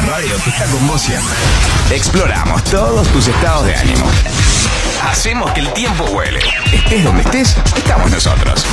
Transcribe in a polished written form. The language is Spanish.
radio que está con vos siempre. Exploramos todos tus estados de ánimo. Hacemos que el tiempo vuele. Estés donde estés, estamos nosotros.